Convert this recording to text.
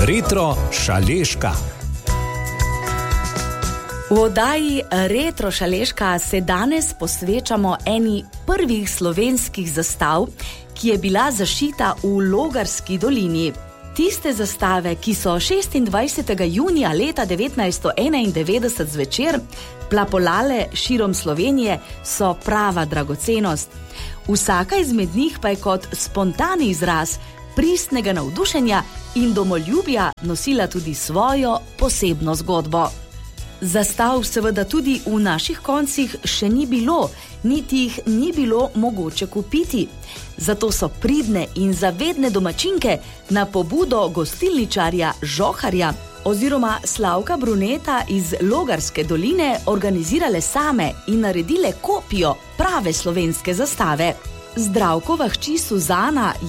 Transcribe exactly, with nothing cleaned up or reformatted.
Retro Šaleška. V oddaji Retro Šaleška se danes posvečamo eni prvih slovenskih zastav, ki je bila zašita v Logarski dolini. Tiste zastave, ki so šestindvajsetega junija leta devetnajststo enaindevetdeset zvečer plapolale širom Slovenije, so prava dragocenost. Vsaka izmed njih pa je kot spontani izraz pristnega navdušenja in domoljubja nosila tudi svojo posebno zgodbo. Zastav seveda tudi v naših koncih še ni bilo, niti jih ni bilo mogoče kupiti. Zato so pridne in zavedne domačinke na pobudo gostilničarja Žoharja oziroma Slavka Bruneta iz Logarske doline organizirale same in naredile kopijo prave slovenske zastave. Zdravkova hči Suzana